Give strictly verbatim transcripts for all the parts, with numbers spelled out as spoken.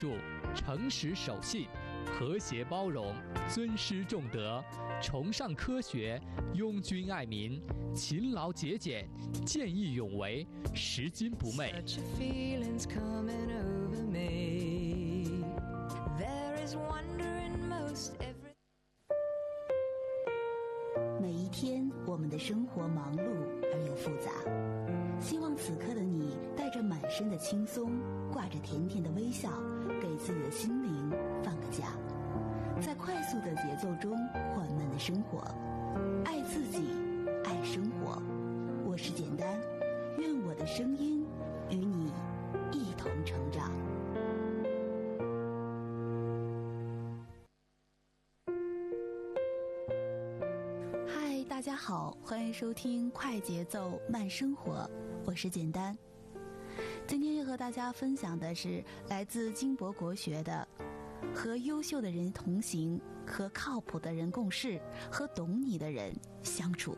注诚实守信，和谐包容，尊师重德，崇尚科学，拥军爱民，勤劳节俭，见义勇为，拾金不昧。 每一天，我们的生活忙碌而又复杂。希望此刻的你带着满身的轻松，挂着甜甜的微笑，给自己的心灵放个假，在快速的节奏中缓慢的生活，爱自己，爱生活。我是简单，愿我的声音与你一同成长。嗨，大家好，欢迎收听快节奏慢生活，我是简单。今天要和大家分享的是来自金博国学的和优秀的人同行，和靠谱的人共事，和懂你的人相处。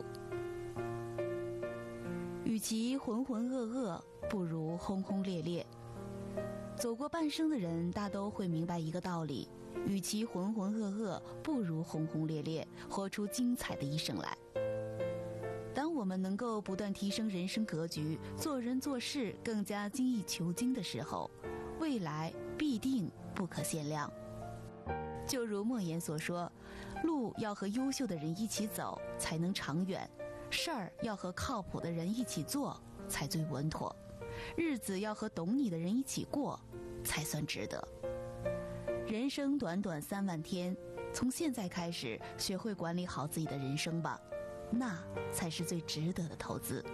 与其浑浑噩噩，不如轰轰烈烈。走过半生的人大都会明白一个道理，与其浑浑噩噩，不如轰轰烈烈，活出精彩的一生来。当我们能够不断提升人生格局，做人做事更加精益求精的时候，未来必定不可限量。就如莫言所说，路要和优秀的人一起走才能长远，事儿要和靠谱的人一起做才最稳妥，日子要和懂你的人一起过才算值得。人生短短三万天，从现在开始学会管理好自己的人生吧，那才是最值得的投资。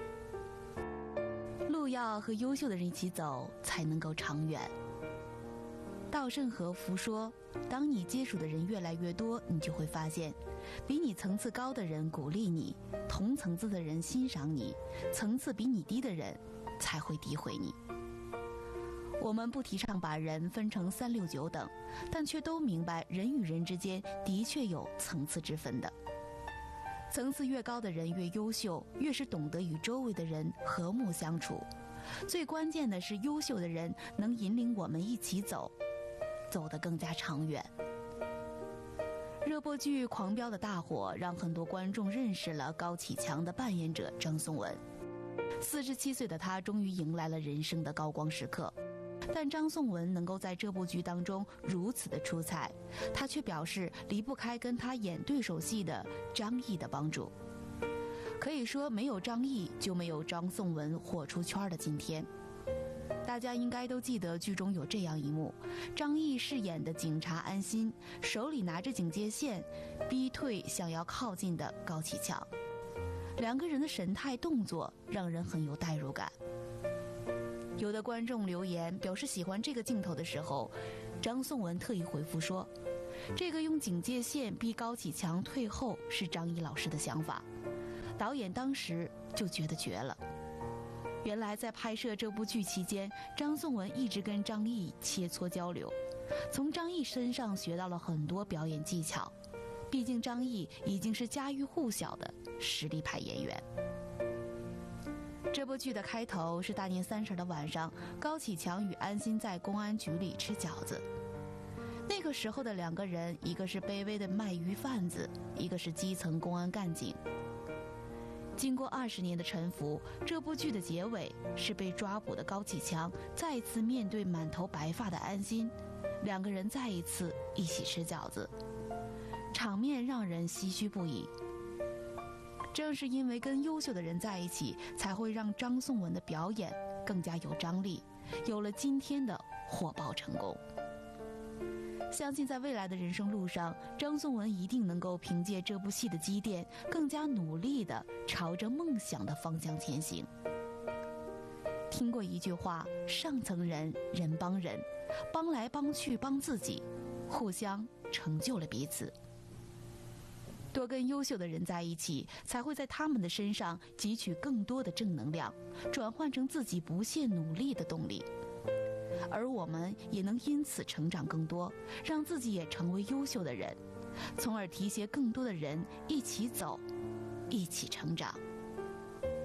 路要和优秀的人一起走才能够长远。稻盛和夫说，当你接触的人越来越多，你就会发现，比你层次高的人鼓励你，同层次的人欣赏你，层次比你低的人才会诋毁你。我们不提倡把人分成三六九等，但却都明白人与人之间的确有层次之分的。层次越高的人越优秀，越是懂得与周围的人和睦相处。最关键的是，优秀的人能引领我们一起走，走得更加长远。热播剧《狂飙》的大火让很多观众认识了高启强的扮演者张颂文。四十七岁的他终于迎来了人生的高光时刻，但张颂文能够在这部剧当中如此的出彩，他却表示离不开跟他演对手戏的张译的帮助。可以说，没有张译就没有张颂文火出圈的今天。大家应该都记得剧中有这样一幕，张译饰演的警察安心手里拿着警戒线，逼退想要靠近的高启强，两个人的神态动作让人很有代入感。有的观众留言表示喜欢这个镜头的时候，张颂文特意回复说，这个用警戒线逼高启强退后是张译老师的想法，导演当时就觉得绝了。原来在拍摄这部剧期间，张颂文一直跟张译切磋交流，从张译身上学到了很多表演技巧，毕竟张译已经是家喻户晓的实力派演员。这部剧的开头是大年三十的晚上，高启强与安心在公安局里吃饺子。那个时候的两个人，一个是卑微的卖鱼贩子，一个是基层公安干警。经过二十年的沉浮，这部剧的结尾是被抓捕的高启强再次面对满头白发的安心，两个人再一次一起吃饺子，场面让人唏嘘不已。正是因为跟优秀的人在一起，才会让张颂文的表演更加有张力，有了今天的火爆成功。相信在未来的人生路上，张颂文一定能够凭借这部戏的积淀，更加努力地朝着梦想的方向前行。听过一句话，上层人人帮人，帮来帮去帮自己，互相成就了彼此。多跟优秀的人在一起，才会在他们的身上汲取更多的正能量，转换成自己不懈努力的动力。而我们也能因此成长更多，让自己也成为优秀的人，从而提携更多的人一起走，一起成长。